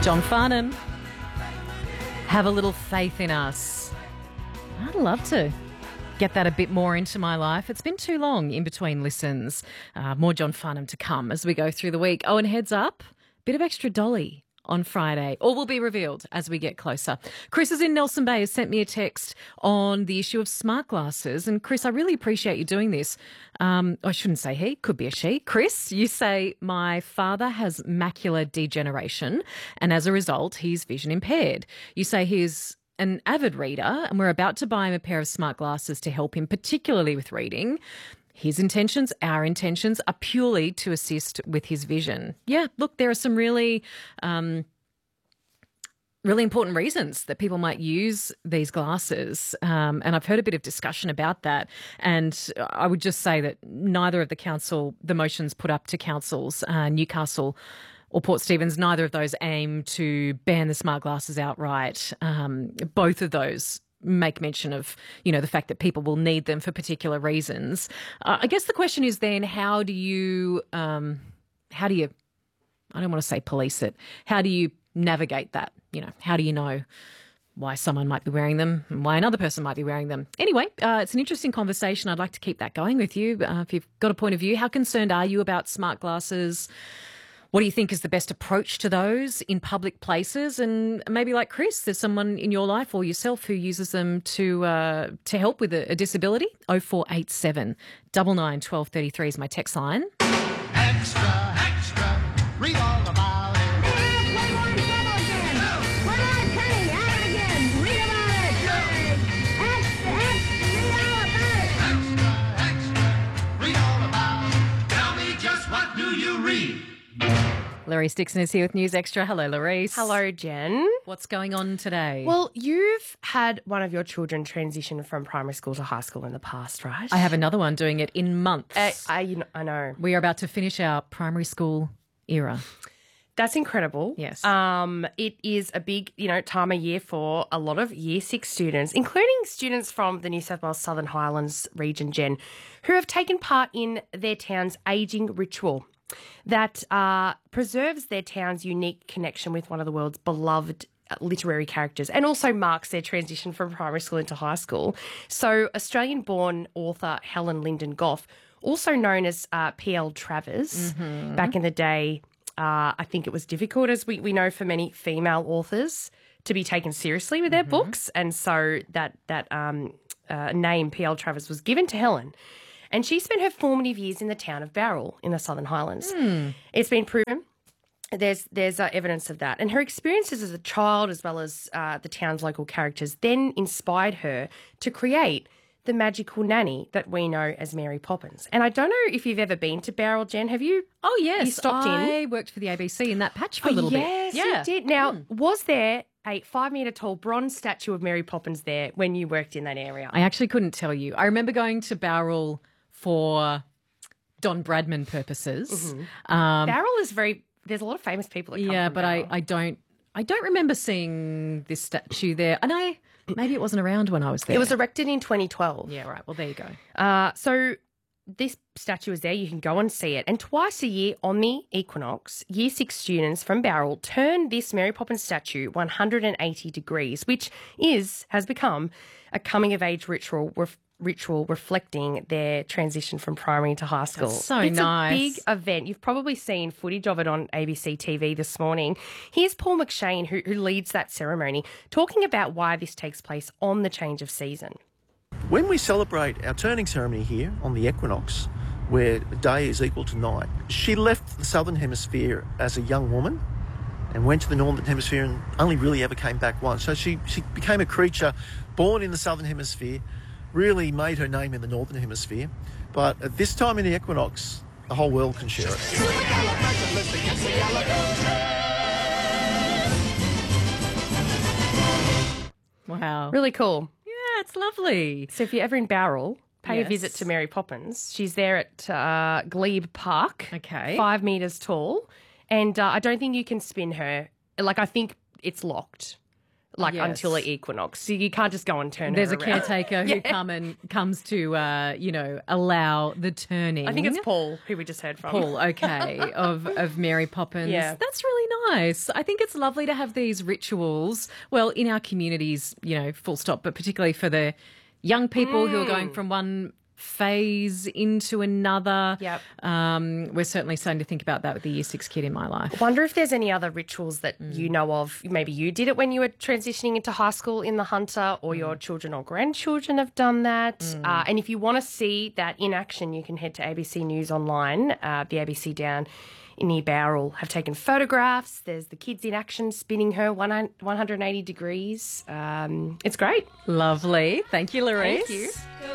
John Farnham, have a little faith in us. I'd love to get that a bit more into my life. It's been too long in between listens. More John Farnham to come as we go through the week. Oh, and heads up, bit of extra Dolly on Friday. All will be revealed as we get closer. Chris is in Nelson Bay, has sent me a text on the issue of smart glasses. And Chris, I really appreciate you doing this. I shouldn't say he, could be a she. Chris, you say, my father has macular degeneration and as a result, he's vision impaired. You say he's an avid reader and we're about to buy him a pair of smart glasses to help him, particularly with reading. His intentions, our intentions, are purely to assist with his vision. Yeah, look, there are some really important reasons that people might use these glasses. And I've heard a bit of discussion about that. And I would just say that neither of the motions put up to councils, Newcastle or Port Stephens, neither of those aim to ban the smart glasses outright. Both of those make mention of, the fact that people will need them for particular reasons. I guess the question is then, how do you, I don't want to say police it. How do you navigate that? How do you know why someone might be wearing them and why another person might be wearing them? Anyway, it's an interesting conversation. I'd like to keep that going with you. If you've got a point of view, how concerned are you about smart glasses? What do you think is the best approach to those in public places? And maybe like Chris, there's someone in your life or yourself who uses them to help with a disability. 0487 99 12 33 is my text line. Extra, extra, read all about it. Larry Dixon is here with News Extra. Hello, Larry. Hello, Jen. What's going on today? Well, you've had one of your children transition from primary school to high school in the past, right? I have another one doing it in months. I know. We are about to finish our primary school era. That's incredible. Yes. It is a big, time of year for a lot of Year 6 students, including students from the New South Wales Southern Highlands region, Jen, who have taken part in their town's ageing ritual that preserves their town's unique connection with one of the world's beloved literary characters and also marks their transition from primary school into high school. So Australian-born author Helen Linden Goff, also known as P.L. Travers, back in the day, I think it was difficult, as we know, for many female authors to be taken seriously with their books. And so that name, P.L. Travers, was given to Helen. And she spent her formative years in the town of Bowral in the Southern Highlands. It's been proven. There's evidence of that. And her experiences as a child, as well as the town's local characters, then inspired her to create the magical nanny that we know as Mary Poppins. And I don't know if you've ever been to Bowral, Jen. Have you? Oh, yes. You stopped in? I worked for the ABC in that patch for a little bit. Yes, you did. Now, was there a 5-metre tall bronze statue of Mary Poppins there when you worked in that area? I actually couldn't tell you. I remember going to Bowral for Don Bradman purposes. Bowral is there's a lot of famous people that come from but Bowral. I don't remember seeing this statue there. And maybe it wasn't around when I was there. It was erected in 2012. Yeah, right. Well, there you go. So this statue is there. You can go and see it. And twice a year on the equinox, Year 6 students from Bowral turn this Mary Poppins statue 180 degrees, which has become a coming-of-age ritual reflecting their transition from primary to high school. That's so it's nice. It's a big event. You've probably seen footage of it on ABC TV this morning. Here's Paul McShane, who leads that ceremony, talking about why this takes place on the change of season. When we celebrate our turning ceremony here on the equinox, where day is equal to night, she left the Southern Hemisphere as a young woman and went to the Northern Hemisphere and only really ever came back once. So she became a creature born in the Southern Hemisphere, really made her name in the Northern Hemisphere. But at this time in the equinox, the whole world can share it. Wow. Really cool. Yeah, it's lovely. So if you're ever in Bowral, pay a Yes. visit to Mary Poppins. She's there at Glebe Park. Okay. 5 metres tall. And I don't think you can spin her. I think it's locked. like Yes. until the equinox. So you can't just go and turn There's her a around. caretaker who comes to allow the turning. I think it's Paul who we just heard from. Paul, okay, of Mary Poppins. Yeah. That's really nice. I think it's lovely to have these rituals, well, in our communities, full stop, but particularly for the young people who are going from one phase into another. Yep. We're certainly starting to think about that with the Year 6 kid in my life. Wonder if there's any other rituals that you know of. Maybe you did it when you were transitioning into high school in the Hunter, or your children or grandchildren have done that. And if you want to see that in action, you can head to ABC News Online. The ABC down in Bowral have taken photographs. There's the kids in action spinning her 180 degrees. It's great. Lovely. Thank you, Larice. Thank you.